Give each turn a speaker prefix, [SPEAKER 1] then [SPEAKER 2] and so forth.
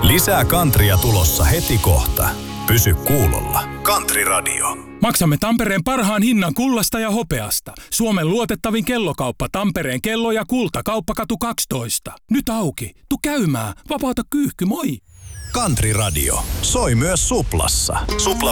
[SPEAKER 1] Lisää Kantria tulossa heti kohta. Pysy kuulolla. Country Radio.
[SPEAKER 2] Maksamme Tampereen parhaan hinnan kullasta ja hopeasta. Suomen luotettavin kellokauppa Tampereen kello ja kulta. Kauppakatu 12. Nyt auki. Tu käymään. Vapauta kyyhky, moi.
[SPEAKER 1] Country Radio. Soi myös Suplassa. Supla